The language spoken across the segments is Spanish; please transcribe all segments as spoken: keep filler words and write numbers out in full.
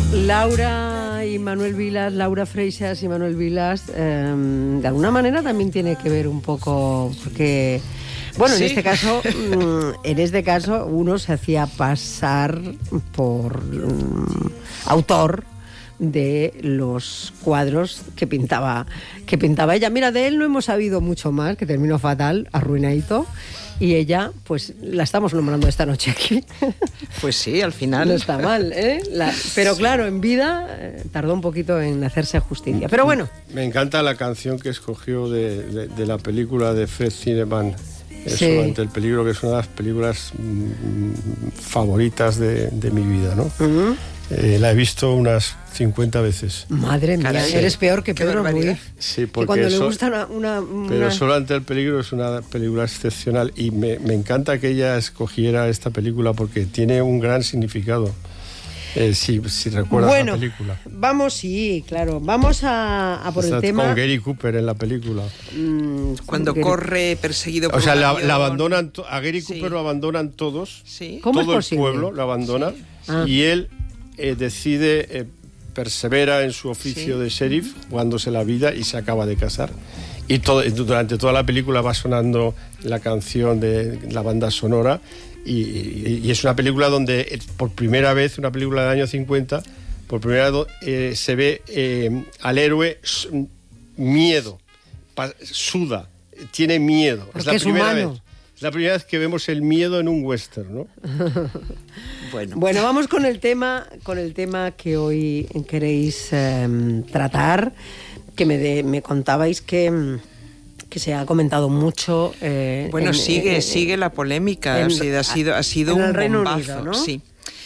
Laura y Manuel Vilas, Laura Freixas y Manuel Vilas, eh, de alguna manera también tiene que ver un poco, porque, bueno, sí. en este caso, en este caso, uno se hacía pasar por um, autor de los cuadros que pintaba, que pintaba ella. Mira, de él no hemos sabido mucho más, que terminó fatal, arruinadito. Y ella, pues, la estamos nombrando esta noche aquí. Pues sí, al final. No está mal, ¿eh? La, pero claro, en vida eh, tardó un poquito en hacerse justicia. Pero bueno. Me encanta la canción que escogió de, de, de la película de Fred Zinnemann, sí. Ante el peligro, que es una de las películas mmm, favoritas de, de mi vida, ¿no? Uh-huh. Eh, la he visto unas cincuenta veces. Madre mía, Caray, eres peor que Pedro Ruiz. Sí, porque cuando eso, le gusta una, una, una... Pero Solo ante el peligro es una película excepcional y me, me encanta que ella escogiera esta película porque tiene un gran significado. Eh, si, si recuerdas bueno, la película. Vamos, sí, claro. Vamos a, a por Está el tema. Con Gary Cooper en la película. Mm, Cuando Gary... corre perseguido por. O sea, la, la abandonan. A Gary Cooper sí. lo abandonan todos. Sí. ¿Cómo todo es el posible? pueblo lo abandona. Sí. Ah. Y él eh, decide. Eh, persevera en su oficio sí. de sheriff, jugándose la vida y se acaba de casar. Y todo, durante toda la película va sonando la canción de la banda sonora y, y, y es una película donde por primera vez, una película del año cincuenta, por primera vez eh, se ve eh, al héroe miedo, pa, suda, tiene miedo. Porque es la es primera humano. vez. Es la primera vez que vemos el miedo en un western, ¿no? Bueno. bueno, vamos con el tema, con el tema que hoy queréis eh, tratar, que me, de, me contabais que, que se ha comentado mucho. Eh, bueno, en, sigue, en, sigue la polémica, en, ha sido, ha sido, ha sido un bombazo, Unido, ¿no? Sí.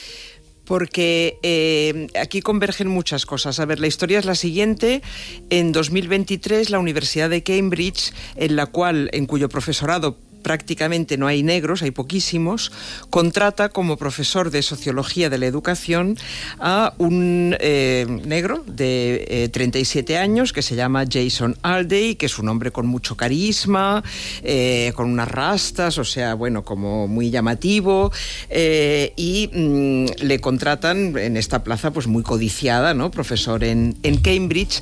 Porque eh, aquí convergen muchas cosas. A ver, la historia es la siguiente. En dos mil veintitrés, la Universidad de Cambridge, en la cual, en cuyo profesorado prácticamente no hay negros, hay poquísimos, contrata como profesor de Sociología de la Educación a un eh, negro de eh, treinta y siete años que se llama Jason Alday, que es un hombre con mucho carisma, eh, con unas rastas, o sea, bueno, como muy llamativo, eh, y mmm, le contratan en esta plaza pues muy codiciada, ¿no? Profesor en, en Cambridge.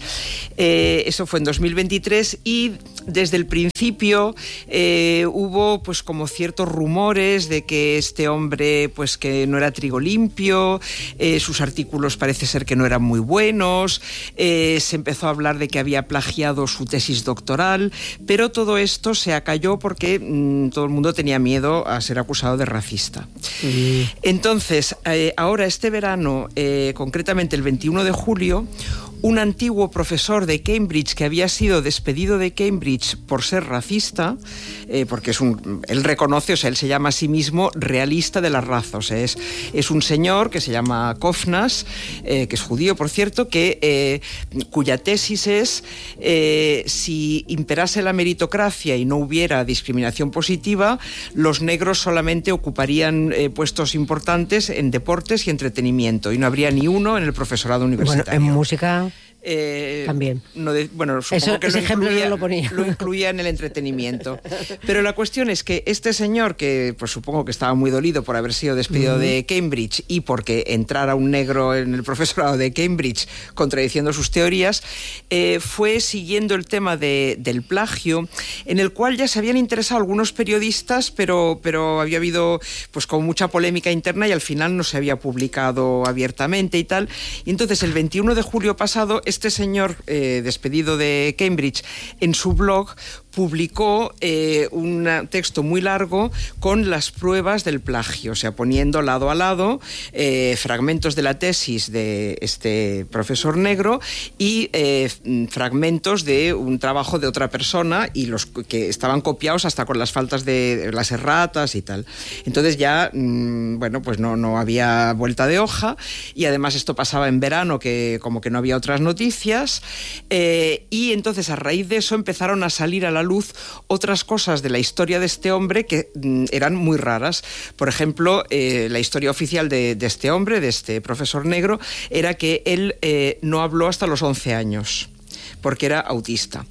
Eh, eso fue en dos mil veintitrés y desde el principio eh, hubo Hubo pues como ciertos rumores de que este hombre pues que no era trigo limpio, eh, sus artículos parece ser que no eran muy buenos, eh, se empezó a hablar de que había plagiado su tesis doctoral, pero todo esto se acalló porque mmm, todo el mundo tenía miedo a ser acusado de racista. Sí. Entonces, eh, ahora este verano, eh, concretamente el veintiuno de julio, un antiguo profesor de Cambridge que había sido despedido de Cambridge por ser racista, eh, porque es un, él reconoce, o sea, él se llama a sí mismo realista de la raza, o sea, es, es un señor que se llama Kofnas, eh, que es judío, por cierto, que, eh, cuya tesis es eh, si imperase la meritocracia y no hubiera discriminación positiva, los negros solamente ocuparían eh, puestos importantes en deportes y entretenimiento y no habría ni uno en el profesorado universitario. Bueno, en música... Eh, También. No de, bueno, supongo Eso, que ese lo ejemplo incluía, no lo ponía. Lo incluía en el entretenimiento. Pero la cuestión es que este señor, que pues supongo que estaba muy dolido por haber sido despedido uh-huh. de Cambridge y porque entrara un negro en el profesorado de Cambridge contradiciendo sus teorías, eh, fue siguiendo el tema de, del plagio, en el cual ya se habían interesado algunos periodistas, pero, pero había habido pues como mucha polémica interna y al final no se había publicado abiertamente y tal. Y entonces el veintiuno de julio pasado este señor eh, despedido de Cambridge en su blog publicó eh, un texto muy largo con las pruebas del plagio, o sea, poniendo lado a lado eh, fragmentos de la tesis de este profesor negro y eh, fragmentos de un trabajo de otra persona y los que estaban copiados hasta con las faltas de las erratas y tal. Entonces ya, mmm, bueno, pues no, no había vuelta de hoja y además esto pasaba en verano que como que no había otras noticias eh, y entonces a raíz de eso empezaron a salir a la luz otras cosas de la historia de este hombre que mm, eran muy raras. Por ejemplo, eh, la historia oficial de, de este hombre, de este profesor negro, era que él eh, no habló hasta los once años. porque era autista.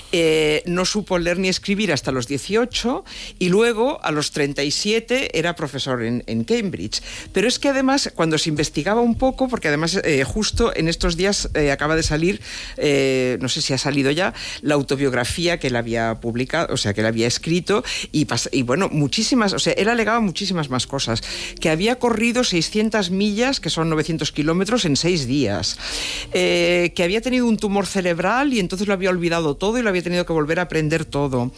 Eh, no supo leer ni escribir hasta los dieciocho y luego a los treinta y siete era profesor en, en Cambridge. Pero es que además, cuando se investigaba un poco, porque además eh, justo en estos días eh, acaba de salir, eh, no sé si ha salido ya, la autobiografía que él había publicado, o sea, que él había escrito, y, y bueno, muchísimas, o sea, él alegaba muchísimas más cosas, que había corrido seiscientas millas, que son novecientos kilómetros, en seis días, eh, que había tenido un tumor cerebral y entonces lo había olvidado todo y lo había tenido que volver a aprender todo,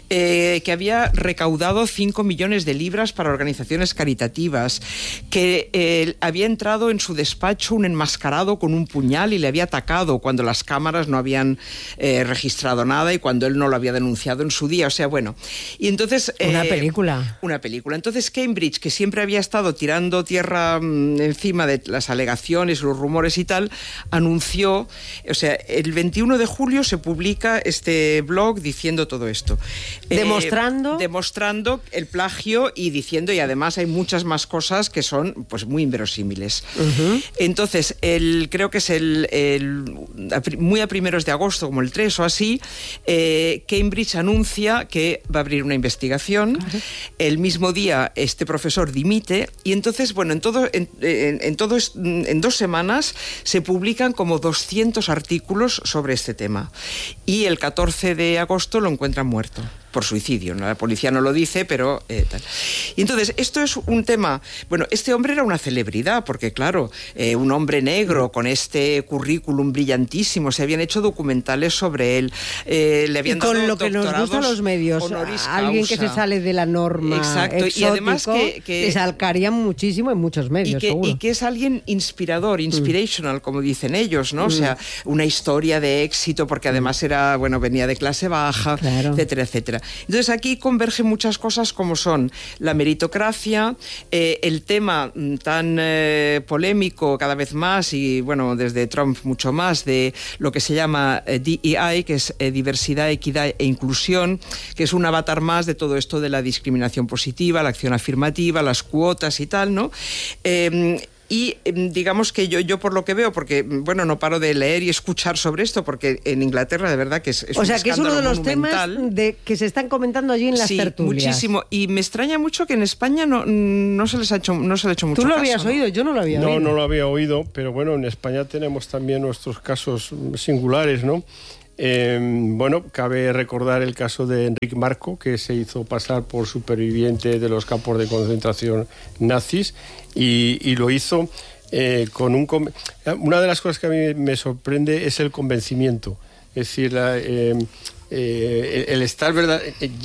eh, que había recaudado cinco millones de libras para organizaciones caritativas, que eh, había entrado en su despacho un enmascarado con un puñal y le había atacado cuando las cámaras no habían eh, registrado nada y cuando él no lo había denunciado en su día, o sea, bueno, y entonces... Eh, una película. Una película. Entonces Cambridge, que siempre había estado tirando tierra mmm, encima de las alegaciones, los rumores y tal, anunció, o sea, el veintiuno de julio se publica este blog diciendo todo esto. Demostrando... Eh, demostrando el plagio y diciendo, y además hay muchas más cosas que son pues muy inverosímiles. Uh-huh. Entonces, el, creo que es el, el muy a primeros de agosto, como el tres o así, eh, Cambridge anuncia que va a abrir una investigación. Uh-huh. El mismo día este profesor dimite y entonces, bueno, en todo, en, en, en, todo, en dos semanas se publican como doscientos artículos sobre este tema y el catorce de agosto lo encuentran muerto por suicidio, ¿no? La policía no lo dice, pero eh, tal. Y entonces, esto es un tema... Bueno, este hombre era una celebridad, porque claro, eh, un hombre negro con este currículum brillantísimo, se habían hecho documentales sobre él, eh, le habían y con dado lo que nos gusta a los medios, alguien que se sale de la norma. Exacto, exótico, y además que... que le salcarían muchísimo en muchos medios, y que, seguro. Y que es alguien inspirador, inspirational, mm. como dicen ellos, ¿no? Mm. O sea, una historia de éxito, porque además era, bueno, venía de clase baja, claro. etcétera, etcétera. Entonces aquí convergen muchas cosas como son la meritocracia, eh, el tema tan eh, polémico cada vez más y bueno, desde Trump mucho más, de lo que se llama eh, D E I, que es eh, diversidad, equidad e inclusión, que es un avatar más de todo esto de la discriminación positiva, la acción afirmativa, las cuotas y tal, ¿no? Eh, Y digamos que yo, yo por lo que veo, porque bueno, no paro de leer y escuchar sobre esto, porque en Inglaterra de verdad que es, es o un sea, que es uno de los monumental. temas de, que se están comentando allí en las sí, tertulias. Muchísimo. Y me extraña mucho que en España no, no se les ha hecho, no se le ha hecho mucho caso. ¿Tú lo caso, habías ¿no? oído? Yo no lo había no, oído. No, no lo había oído, pero bueno, en España tenemos también nuestros casos singulares, ¿no? Eh, bueno, cabe recordar el caso de Enric Marco, que se hizo pasar por superviviente de los campos de concentración nazis y, y lo hizo eh, con un... Una de las cosas que a mí me sorprende es el convencimiento. Es decir, la, eh, eh, el estar verdad...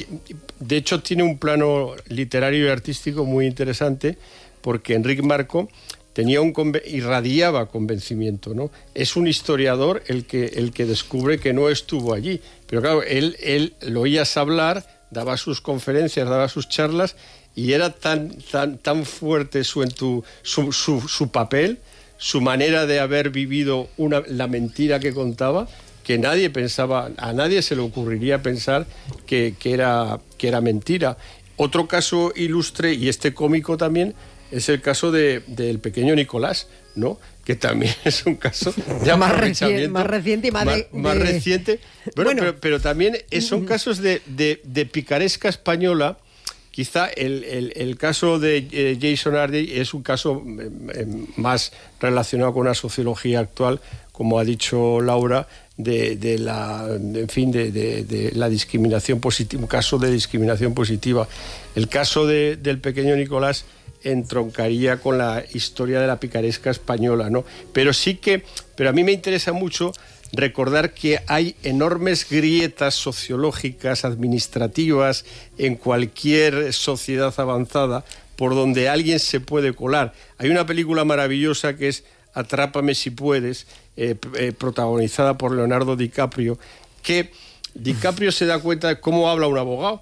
De hecho, tiene un plano literario y artístico muy interesante porque Enric Marco tenía un irradiaba convencimiento, ¿no? Es un historiador el que el que descubre que no estuvo allí, pero claro, él él lo oías hablar, daba sus conferencias, daba sus charlas y era tan tan tan fuerte su su su, su, su papel, su manera de haber vivido una la mentira que contaba, que nadie pensaba, a nadie se le ocurriría pensar que que era que era mentira. Otro caso ilustre, y este cómico también, es el caso de, del pequeño Nicolás, ¿no? Que también es un caso de más, reci más reciente y más, más, de, más de... reciente. Bueno, bueno. Pero, pero también son casos de, de, de picaresca española. Quizá el, el, el caso de eh, Jason Hardy es un caso eh, más relacionado con la sociología actual, como ha dicho Laura, de, de la, de, en fin, de, de, de la discriminación positiva, un caso de discriminación positiva. El caso de, del pequeño Nicolás entroncaría con la historia de la picaresca española, ¿no? Pero sí que, pero a mí me interesa mucho recordar que hay enormes grietas sociológicas, administrativas, en cualquier sociedad avanzada, por donde alguien se puede colar. Hay una película maravillosa que es Atrápame si puedes, eh, eh, protagonizada por Leonardo DiCaprio, que DiCaprio se da cuenta de cómo habla un abogado,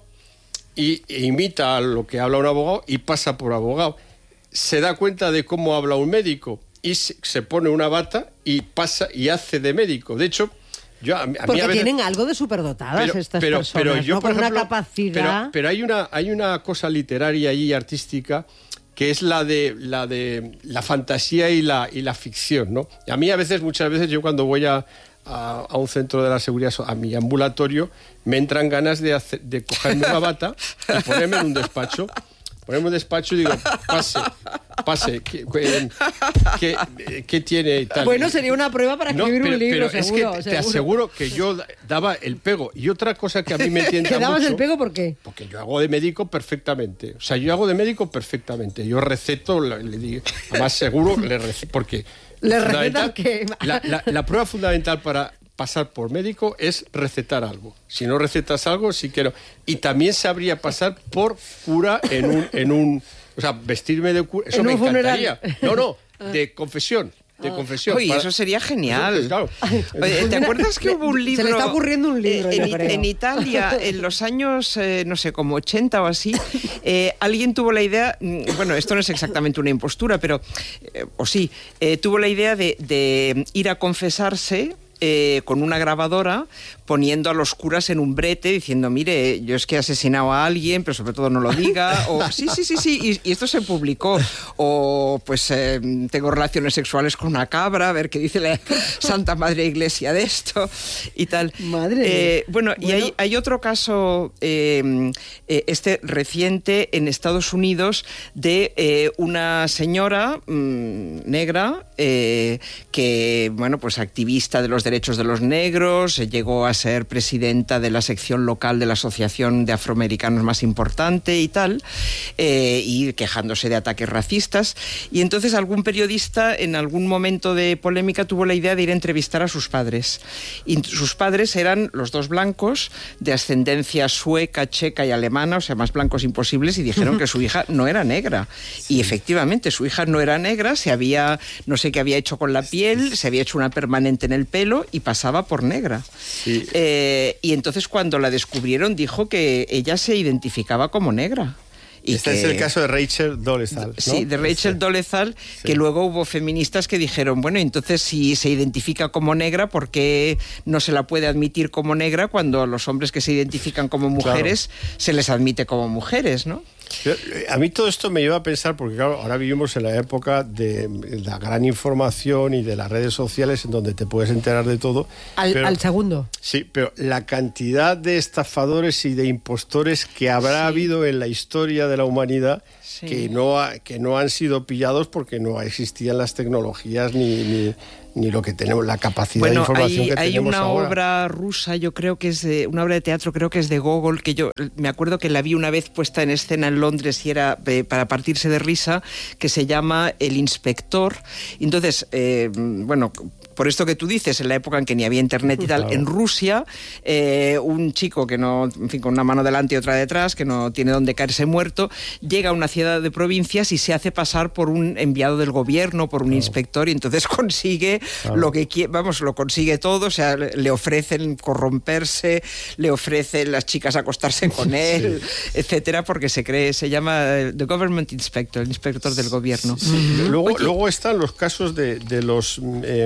y imita a lo que habla un abogado y pasa por abogado. Se da cuenta de cómo habla un médico y se, se pone una bata y pasa y hace de médico. De hecho, yo a, a porque mí a veces, tienen algo de superdotadas pero, estas pero, personas, pero yo, ¿no? por Con ejemplo, una capacidad. Pero, pero hay una hay una cosa literaria y artística que es la de la de la fantasía y la y la ficción, ¿no? Y a mí a veces, muchas veces, yo cuando voy a a, a un centro de la seguridad, a mi ambulatorio, me entran ganas de, hacer, de cogerme una bata y ponerme en un despacho. Ponerme un despacho y digo, pase, pase, ¿qué, qué, qué tiene y tal? Bueno, sería una prueba para escribir no, pero, un libro, pero seguro. Es que seguro. te aseguro que yo daba el pego. Y otra cosa que a mí me tienta mucho... ¿Te dabas el pego por qué? Porque yo hago de médico perfectamente. O sea, yo hago de médico perfectamente. Yo receto, le digo, además seguro, le receto, porque... ¿Le recetas qué? La, la, la prueba fundamental para pasar por médico es recetar algo. Si no recetas algo, sí que no. Y también sabría pasar por cura en un... En un o sea, vestirme de cura... Eso ¿En me un encantaría. funeral? No, no, de confesión. De confesión. Oye, para... eso sería genial. Eso, claro. Oye, ¿te acuerdas que hubo un libro? Se le está ocurriendo un libro, eh, yo en, creo. En Italia, en los años, eh, no sé, como ochenta o así, eh, alguien tuvo la idea, bueno, esto no es exactamente una impostura, pero, eh, o sí, eh, tuvo la idea de, de ir a confesarse eh, con una grabadora, poniendo a los curas en un brete, diciendo, mire, yo es que he asesinado a alguien, pero sobre todo no lo diga, o sí, sí, sí, sí, y, y esto se publicó, o pues eh, tengo relaciones sexuales con una cabra, a ver qué dice la Santa Madre Iglesia de esto, y tal. Madre eh, bueno, bueno, y hay, hay otro caso, eh, eh, este reciente, en Estados Unidos, de eh, una señora mmm, negra, eh, que, bueno, pues activista de los derechos de los negros, eh, llegó a ser presidenta de la sección local de la asociación de afroamericanos más importante y tal, eh, y quejándose de ataques racistas. Y entonces algún periodista en algún momento de polémica tuvo la idea de ir a entrevistar a sus padres. Y sus padres eran los dos blancos de ascendencia sueca, checa y alemana, o sea, más blancos imposibles, y dijeron que su hija no era negra. Sí. Y efectivamente, su hija no era negra, se había, no sé qué había hecho con la piel, se había hecho una permanente en el pelo y pasaba por negra. Sí. Eh, y entonces cuando la descubrieron dijo que ella se identificaba como negra. Y este que, es el caso de Rachel Dolezal, ¿no? Sí, de Rachel sí. Dolezal, sí. Que luego hubo feministas que dijeron, bueno, entonces si se identifica como negra, ¿por qué no se la puede admitir como negra cuando a los hombres que se identifican como mujeres claro. se les admite como mujeres, ¿no? A mí todo esto me lleva a pensar, porque claro, ahora vivimos en la época de la gran información y de las redes sociales en donde te puedes enterar de todo. Al, pero, al segundo. Sí, pero la cantidad de estafadores y de impostores que habrá sí. habido en la historia de la humanidad sí. que, no ha, que no han sido pillados porque no existían las tecnologías ni... ni ni lo que tenemos, la capacidad bueno, de información hay, que hay tenemos ahora. Hay una obra rusa, yo creo que es de, una obra de teatro, creo que es de Gogol, que yo me acuerdo que la vi una vez puesta en escena en Londres y era eh, para partirse de risa, que se llama El Inspector. Entonces, eh, bueno... Por esto que tú dices, en la época en que ni había internet y tal, claro. En Rusia, eh, un chico que no, en fin, con una mano delante y otra detrás, que no tiene dónde caerse muerto, llega a una ciudad de provincias y se hace pasar por un enviado del gobierno, por un claro. inspector, y entonces consigue claro. lo que quiere, vamos, lo consigue todo, o sea, le ofrecen corromperse, le ofrecen las chicas acostarse con él, sí. etcétera, porque se cree, se llama The Government Inspector, el inspector del gobierno. Sí. Mm-hmm. Luego, luego están los casos de, de los... Eh,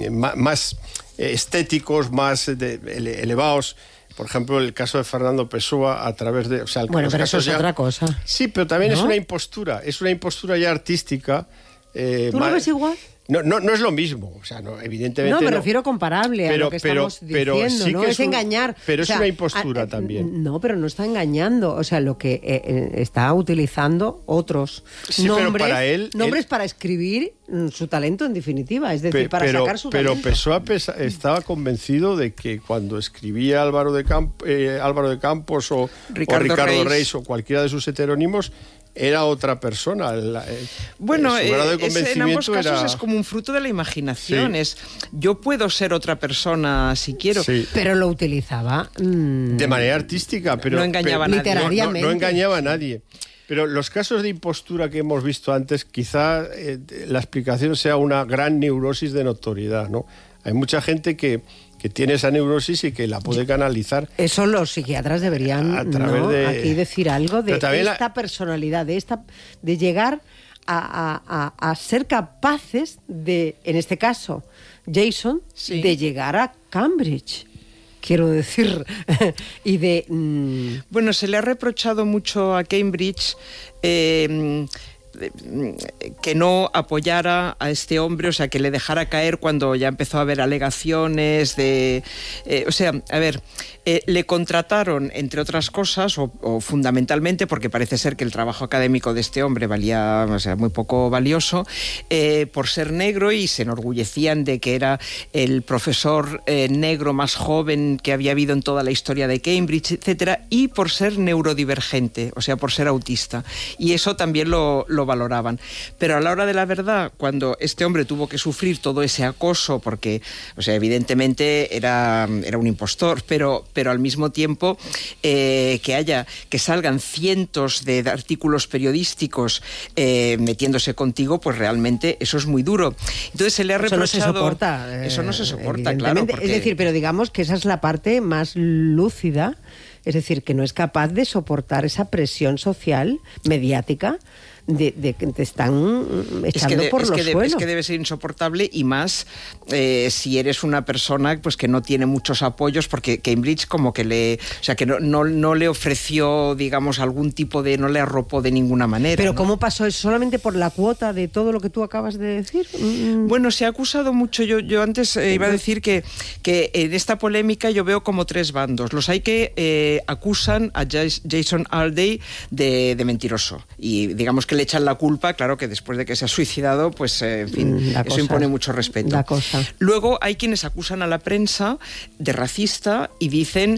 más estéticos, más de, elevados. Por ejemplo, el caso de Fernando Pessoa a través de... O sea, bueno, pero eso es ya, otra cosa. Sí, pero también ¿no? es una impostura. Es una impostura ya artística. Eh, ¿Tú lo ves igual? No, no, no es lo mismo, o sea, no, evidentemente no. me no. refiero comparable pero, a lo que pero, estamos pero diciendo, sí ¿no? Que Es, es un, engañar. Pero o es sea, una impostura a, también. No, pero no está engañando, o sea, lo que eh, está utilizando otros sí, nombres, pero para él, nombres él, para escribir su talento en definitiva, es decir, pe, para pero, sacar su pero talento. Pero Pessoa estaba convencido de que cuando escribía Álvaro de, Camp, eh, Álvaro de Campos o Ricardo, o Ricardo Reis. Reis o cualquiera de sus heterónimos, era otra persona. El, el, bueno, su grado de es, en ambos casos era... es como un fruto de la imaginación. Sí. Es, yo puedo ser otra persona si quiero. Sí. Pero lo utilizaba... Mmm, de manera artística, pero... No engañaba pero, a nadie. Literariamente. No, no, no engañaba a nadie. Pero los casos de impostura que hemos visto antes, quizá eh, la explicación sea una gran neurosis de notoriedad, ¿no? Hay mucha gente que... que tiene esa neurosis y que la puede canalizar. Eso los psiquiatras deberían a través ¿no? de... aquí decir algo de esta la... personalidad, de esta de llegar a, a, a, a ser capaces de, en este caso, Jason, sí. de llegar a Cambridge. Quiero decir, y de... Mmm... Bueno, se le ha reprochado mucho a Cambridge... Eh, que no apoyara a este hombre, o sea, que le dejara caer cuando ya empezó a haber alegaciones de... Eh, o sea, a ver, eh, le contrataron, entre otras cosas, o, o fundamentalmente, porque parece ser que el trabajo académico de este hombre valía, o sea, muy poco valioso, eh, por ser negro, y se enorgullecían de que era el profesor eh, negro más joven que había habido en toda la historia de Cambridge, etcétera, y por ser neurodivergente, o sea, por ser autista. Y eso también lo, lo valoraban. Pero a la hora de la verdad, cuando este hombre tuvo que sufrir todo ese acoso, porque, o sea, evidentemente era, era un impostor, pero, pero al mismo tiempo eh, que haya, que salgan cientos de artículos periodísticos eh, metiéndose contigo, pues realmente eso es muy duro. Entonces se le ha reprochado... Eso no se soporta. Eh, eso no se soporta, claro. Porque... Es decir, pero digamos que esa es la parte más lúcida, es decir, que no es capaz de soportar esa presión social, mediática, de, de que te están echando es que de, por es los que de, suelos. Es que debe ser insoportable, y más eh, si eres una persona pues que no tiene muchos apoyos, porque Cambridge como que le... O sea, que no, no, no le ofreció, digamos, algún tipo de... No le arropó de ninguna manera. ¿Pero ¿no? cómo pasó eso? ¿Solamente por la cuota de todo lo que tú acabas de decir? Mm. Bueno, se ha acusado mucho. Yo, yo antes eh, iba a decir que, que en esta polémica yo veo como tres bandos. Los hay que eh, acusan a Jason Alday de, de mentiroso. Y digamos que le echan la culpa, claro que después de que se ha suicidado, pues eh, en fin, la eso cosa, impone mucho respeto. La cosa. Luego hay quienes acusan a la prensa de racista y dicen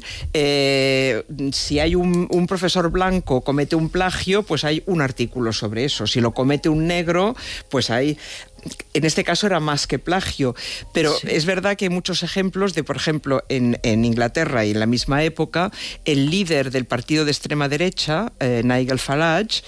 eh, si hay un, un profesor blanco comete un plagio, pues hay un artículo sobre eso. Si lo comete un negro, pues hay... En este caso era más que plagio, pero sí. Es verdad que hay muchos ejemplos de, por ejemplo, en, en Inglaterra y en la misma época, el líder del partido de extrema derecha, eh, Nigel Farage,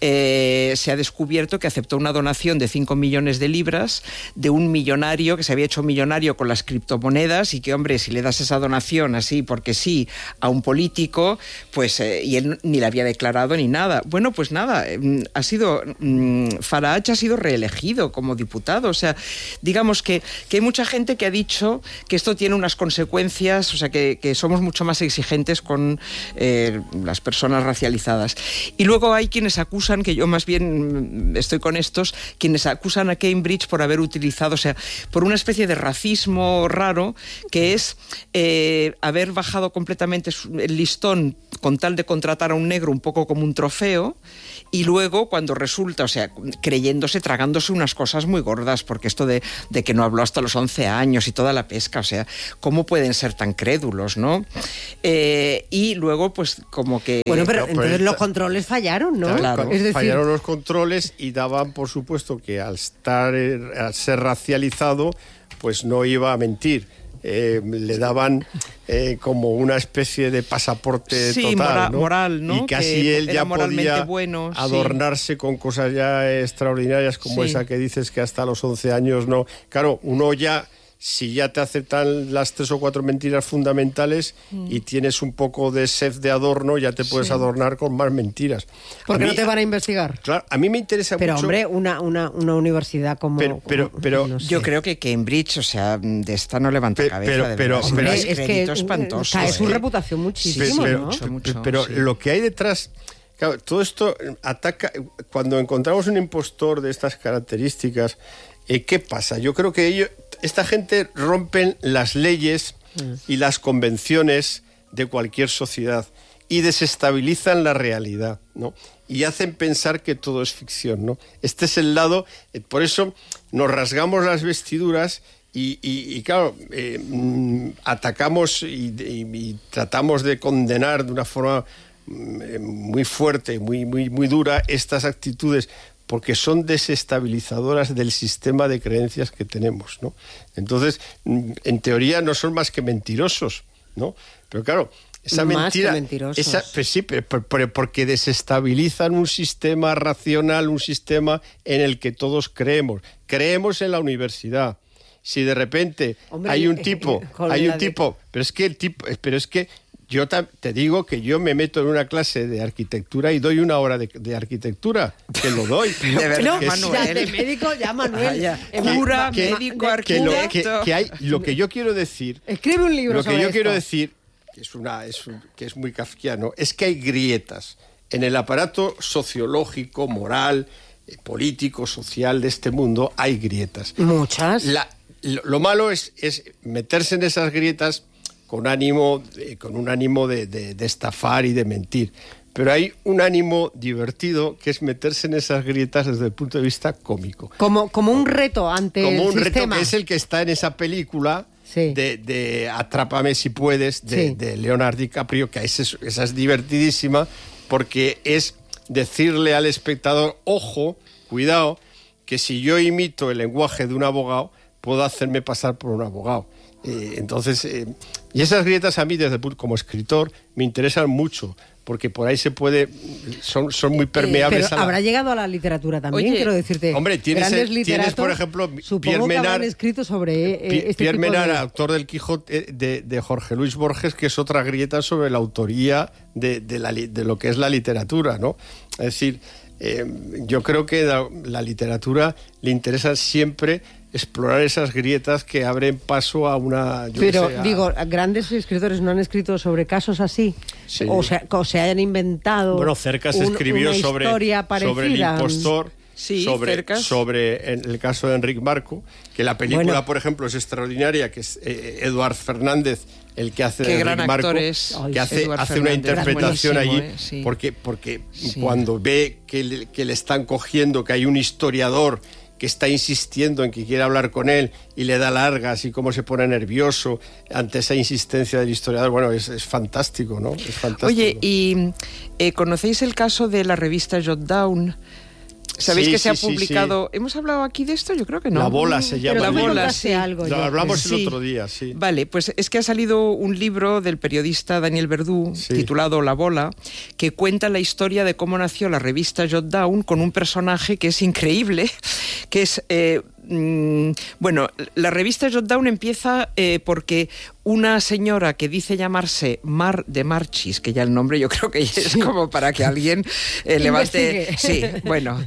eh, se ha descubierto que aceptó una donación de cinco millones de libras de un millonario que se había hecho millonario con las criptomonedas, y que, hombre, si le das esa donación así porque sí a un político, pues eh, y él ni la había declarado ni nada. Bueno, pues nada, eh, ha sido mm, Farage ha sido reelegido como diputado. O sea, digamos que, que hay mucha gente que ha dicho que esto tiene unas consecuencias, o sea, que, que somos mucho más exigentes con eh, las personas racializadas. Y luego hay quienes acusan, que yo más bien estoy con estos, quienes acusan a Cambridge por haber utilizado, o sea, por una especie de racismo raro, que es eh, haber bajado completamente el listón con tal de contratar a un negro un poco como un trofeo, y luego cuando resulta, o sea, creyéndose, tragándose unas cosas muy gordas, porque esto de, de que no habló hasta los once años y toda la pesca, o sea, ¿cómo pueden ser tan crédulos, no? Eh, y luego, pues, como que... Bueno, pero no, entonces pero los esta... controles fallaron, ¿no? Claro, es decir... fallaron los controles y daban, por supuesto, que al estar, al ser racializado, pues no iba a mentir. Eh, le daban eh, como una especie de pasaporte sí, total, mora, ¿no? moral, ¿no? Y casi que él ya podía bueno, adornarse sí. con cosas ya extraordinarias como sí. esa que dices que hasta los once años no. Claro, uno ya, si ya te aceptan las tres o cuatro mentiras fundamentales mm. y tienes un poco de sed de adorno, ya te puedes sí. adornar con más mentiras. Porque mí, no te van a investigar. Claro, a mí me interesa pero, mucho... Pero, hombre, una, una, una universidad como... Pero, pero, como, pero no sé. Yo creo que Cambridge, o sea, de esta no levanta pe, cabeza. Pero, de pero, verdad. pero es, es que espantoso. cae ¿eh? su reputación muchísimo, pero, ¿no? Mucho, mucho, pero sí. lo que hay detrás... Claro, todo esto ataca... Cuando encontramos un impostor de estas características, eh, ¿qué pasa? Yo creo que ellos... Esta gente rompen las leyes y las convenciones de cualquier sociedad y desestabilizan la realidad, ¿no? Y hacen pensar que todo es ficción, ¿no? Este es el lado... Eh, por eso nos rasgamos las vestiduras y, y, y claro, eh, atacamos y, y, y tratamos de condenar de una forma eh, muy fuerte, muy, muy, muy dura estas actitudes, porque son desestabilizadoras del sistema de creencias que tenemos, ¿no? Entonces, en teoría no son más que mentirosos, ¿no? Pero claro, esa más mentira... que mentirosos. Esa, pues sí, pero, pero porque desestabilizan un sistema racional, un sistema en el que todos creemos. Creemos en la universidad. Si de repente Hombre, hay un tipo, hay un tipo, de... pero es que el tipo, pero es que yo te digo que yo me meto en una clase de arquitectura y doy una hora de, de arquitectura, que lo doy. De verdad, no, Manuel. Ya, de médico ya Manuel. Ah, ya. Cura, que, médico, arquitecto. Que lo, que, que hay, lo que yo quiero decir... Escribe un libro Lo que sobre yo esto. quiero decir, que es, una, es, un, que es muy kafkiano, es que hay grietas en el aparato sociológico, moral, eh, político, social de este mundo, hay grietas. Muchas. La, lo, lo malo es, es meterse en esas grietas con ánimo, eh, con un ánimo de, de, de estafar y de mentir. Pero hay un ánimo divertido que es meterse en esas grietas desde el punto de vista cómico. Como, como un reto ante como el un sistema. reto que es el que está en esa película sí. de, de Atrápame si puedes, de, sí. de Leonardo DiCaprio, que es, esa es divertidísima porque es decirle al espectador, ojo, cuidado, que si yo imito el lenguaje de un abogado, puedo hacerme pasar por un abogado. Eh, entonces, eh, y esas grietas a mí, desde como escritor, me interesan mucho, porque por ahí se puede, son, son muy permeables. Eh, pero a la... habrá llegado a la literatura también, Oye, quiero decirte. Hombre, tienes, grandes el, literatos, tienes por ejemplo, Pierre Menard, que escrito sobre eh, este Pierre tipo Menard, de... autor del Quijote de, de Jorge Luis Borges, que es otra grieta sobre la autoría de, de, la, de lo que es la literatura, ¿no? Es decir, eh, yo creo que la, la literatura le interesa siempre explorar esas grietas que abren paso a una... Yo Pero, sé, a... digo, grandes escritores no han escrito sobre casos así, sí. o, sea, o se hayan inventado... Bueno, Cercas un, escribió una sobre, sobre el impostor, sí, sobre, sobre en el caso de Enric Marco, que la película, bueno. por ejemplo, es extraordinaria, que es eh, Eduard Fernández, el que hace de Enric Marco, es, que hace, hace una interpretación allí, eh, sí. porque, porque sí. cuando ve que le, que le están cogiendo, que hay un historiador que está insistiendo en que quiere hablar con él y le da largas y cómo se pone nervioso ante esa insistencia del historiador, bueno, es, es fantástico, ¿no? Es fantástico. Oye, ¿y eh, conocéis el caso de la revista Jotdown? ¿Sabéis sí, que se sí, ha publicado? Sí, sí. ¿Hemos hablado aquí de esto? Yo creo que no. La bola se llama. La bola, sí. Algo, Lo hablamos sí. el otro día, sí. Vale, pues es que ha salido un libro del periodista Daniel Verdú, sí. titulado La bola, que cuenta la historia de cómo nació la revista Jotdown con un personaje que es increíble, que es... Eh, bueno, la revista Jotdown empieza eh, porque una señora que dice llamarse Mar de Marchis, que ya el nombre yo creo que es como para que alguien eh, levante... Sí, bueno.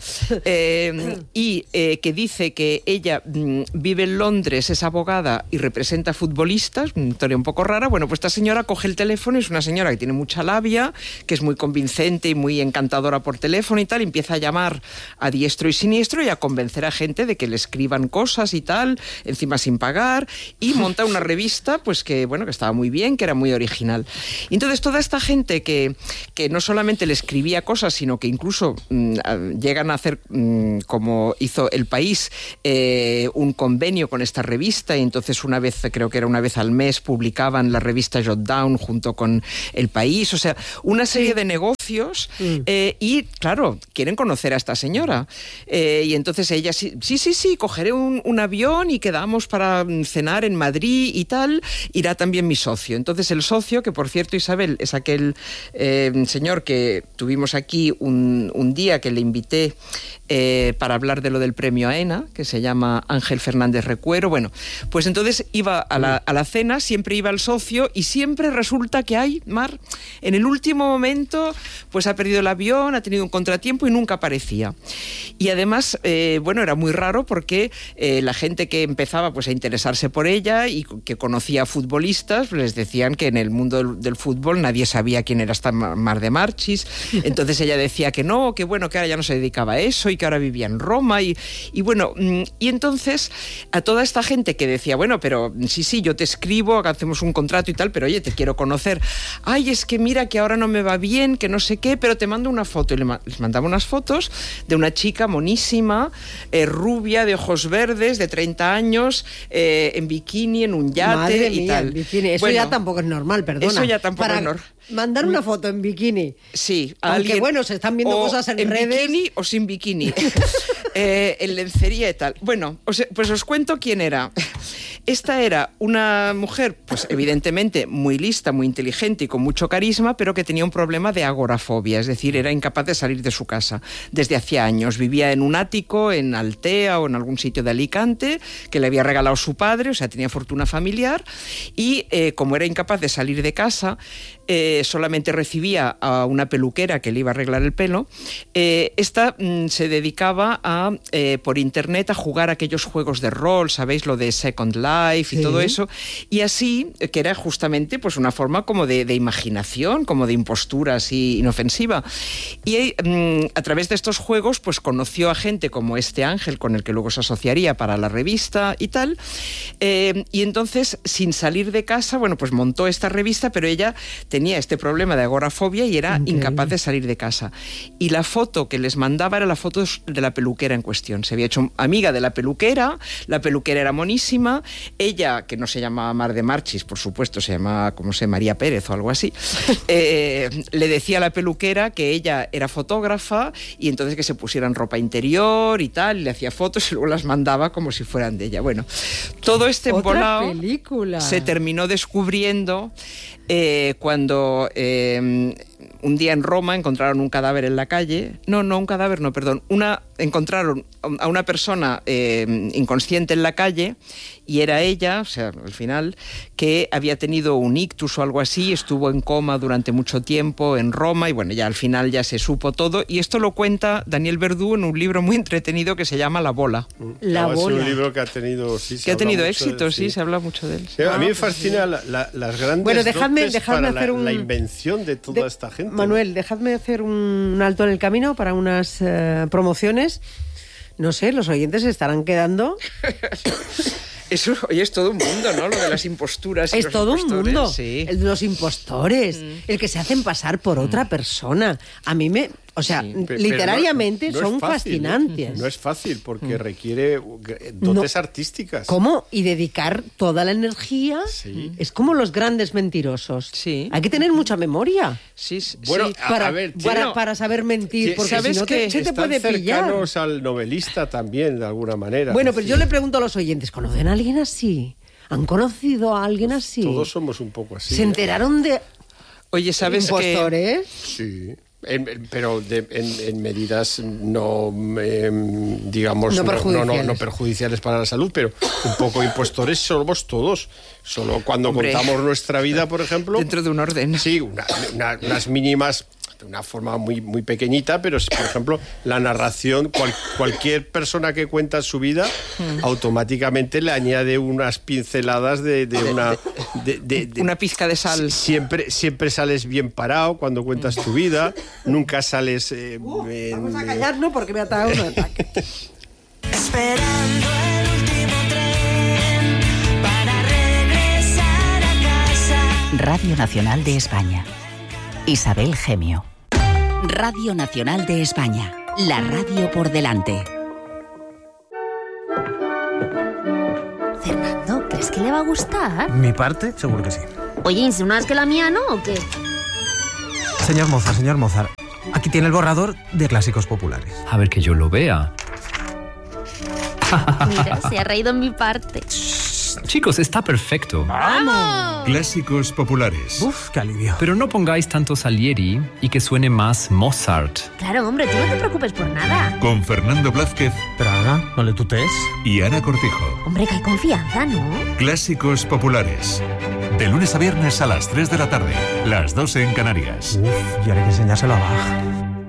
Eh, y eh, que dice que ella mm, vive en Londres, es abogada y representa futbolistas, una historia un poco rara. Bueno, pues esta señora coge el teléfono, es una señora que tiene mucha labia, que es muy convincente y muy encantadora por teléfono y tal, y empieza a llamar a diestro y siniestro y a convencer a gente de que le escriba cosas y tal, encima sin pagar, y monta una revista pues que, bueno, que estaba muy bien, que era muy original. Y entonces toda esta gente que, que no solamente le escribía cosas, sino que incluso mmm, llegan a hacer, mmm, como hizo El País, eh, un convenio con esta revista, y entonces una vez, creo que era una vez al mes, publicaban la revista Jotdown junto con El País, o sea, una serie de negocios, mm. eh, y claro, quieren conocer a esta señora. Eh, y entonces ella, sí, sí, sí, sí, cogeré un, un avión y quedamos para cenar en Madrid y tal, irá también mi socio. Entonces el socio, que por cierto, Isabel, es aquel eh, señor que tuvimos aquí un, un día que le invité eh, para hablar de lo del premio AENA, que se llama Ángel Fernández Recuero. Bueno, pues entonces iba a la, a la cena, siempre iba el socio y siempre resulta que hay, Mar, en el último momento, pues ha perdido el avión, ha tenido un contratiempo y nunca aparecía. Y además, eh, bueno, era muy raro porque eh, la gente que empezaba pues a interesarse por ella y que conocía a futbolistas, pues les decían que en el mundo del, del fútbol nadie sabía quién era esta Mar de Marchis. Entonces ella decía que no, que bueno, que ahora ya no se dedicaba a eso y que ahora vivía en Roma y, y bueno, y entonces a toda esta gente que decía, bueno, pero sí, sí, yo te escribo, hacemos un contrato y tal, pero oye, te quiero conocer. Ay, es que mira que ahora no me va bien, que no sé qué, pero te mando una foto. Y les mandaba unas fotos de una chica monísima, eh, rubia, de ojos verdes, de treinta años, eh, en bikini, en un yate. Madre y mía, tal. Bikini. Eso bueno, ya tampoco es normal, perdona. Eso ya tampoco Para es normal. Mandar una foto en bikini. Sí. Aunque alguien, bueno, se están viendo cosas en, en redes. En bikini o sin bikini. eh, en lencería y tal. Bueno, os, pues os cuento quién era. Esta era una mujer, pues evidentemente muy lista, muy inteligente y con mucho carisma, pero que tenía un problema de agorafobia, es decir, era incapaz de salir de su casa desde hacía años. Vivía en un ático, en Altea o en algún sitio de Alicante, que le había regalado su padre, o sea, tenía fortuna familiar, y eh, como era incapaz de salir de casa, eh, solamente recibía a una peluquera que le iba a arreglar el pelo, eh, esta mm, se dedicaba a, eh, por internet a jugar aquellos juegos de rol, ¿sabéis? Lo de Second Life y sí. todo eso, y así, que era justamente pues una forma como de, de imaginación, como de impostura así inofensiva. Y mm, a través de estos juegos pues conoció a gente como este Ángel, con el que luego se asociaría para la revista y tal, eh, y entonces, sin salir de casa, bueno, pues montó esta revista, pero ella tenía este problema de agorafobia y era okay. incapaz de salir de casa. Y la foto que les mandaba era la foto de la peluquera en cuestión. Se había hecho amiga de la peluquera, la peluquera era monísima, ella, que no se llamaba Mar de Marchis, por supuesto, se llamaba, como sé, María Pérez o algo así, eh, le decía a la peluquera que ella era fotógrafa y entonces que se pusieran ropa interior y tal, y le hacía fotos y luego las mandaba como si fueran de ella. Bueno, todo este embolado se terminó descubriendo eh, cuando eh, un día en Roma encontraron un cadáver en la calle. No, no, un cadáver, no, perdón. Una, encontraron a una persona eh, inconsciente en la calle y era ella, o sea, al final, que había tenido un ictus o algo así, estuvo en coma durante mucho tiempo en Roma y bueno, ya al final ya se supo todo. Y esto lo cuenta Daniel Verdú en un libro muy entretenido que se llama La Bola. La no, Bola. Es un libro que ha tenido, sí, que ha tenido éxito, sí, sí, se habla mucho de él. Sí. A mí me fascina la, la, las grandes bueno, dejadme, dejadme para hacer la, un, la invención de toda de, esta gente. Manuel, dejadme hacer un alto en el camino para unas uh, promociones. No sé, los oyentes se estarán quedando... Eso, oye, es todo un mundo, ¿no? Lo de las imposturas y es los todo impostores. un mundo. Sí. El de los impostores, mm. el que se hacen pasar por mm. otra persona. A mí me... O sea, sí, literariamente no, no son fácil, fascinantes. ¿eh? No es fácil porque mm. requiere dotes no. artísticas. ¿Cómo? Y dedicar toda la energía. Sí. Es como los grandes mentirosos. Sí. Hay que tener mucha memoria. Sí, sí. Bueno, sí. A, para, a ver, para, tiene, para saber mentir. Porque ¿sabes si no que te, se te puede pillar. Están cercanos al novelista también, de alguna manera. Bueno, pero yo le pregunto a los oyentes, ¿conocen a alguien así? ¿Han conocido a alguien pues así? Todos somos un poco así. ¿Se enteraron de Oye, ¿sabes impostores? Que... Sí. En, pero de, en, en medidas no, eh, digamos, no perjudiciales. No, no, no perjudiciales para la salud, pero un poco impostores somos todos. Solo cuando Hombre, contamos nuestra vida, por ejemplo... Dentro de un orden. Sí, una, una, unas mínimas... de una forma muy, muy pequeñita, pero por ejemplo la narración, cual, cualquier persona que cuenta su vida mm. automáticamente le añade unas pinceladas de, de una de, de, de, una pizca de sal. Siempre, siempre sales bien parado cuando cuentas tu vida, nunca sales eh, uh, en, vamos a callarnos porque me ha dado un ataque. Esperando el último tren para regresar a casa. Radio Nacional de España. Isabel Gemio. Radio Nacional de España. La radio por delante. Fernando, ¿crees que le va a gustar? Mi parte, seguro que sí. Oye, ¿insinúas que la mía no o qué? Señor Mozart, señor Mozart, aquí tiene el borrador de Clásicos Populares. A ver que yo lo vea. Mira, se ha reído en mi parte. Chicos, está perfecto. ¡Vamos! Clásicos Populares. Uf, qué alivio. Pero no pongáis tanto Salieri y que suene más Mozart. Claro, hombre, tú no te preocupes por nada. Con Fernando Blázquez. Pero Ana, no le tutees. Y Ana Cortijo. Hombre, que hay confianza, ¿no? Clásicos Populares. De lunes a viernes a las tres de la tarde. Las dos en Canarias. Uf, y ahora hay que enseñárselo a Bach.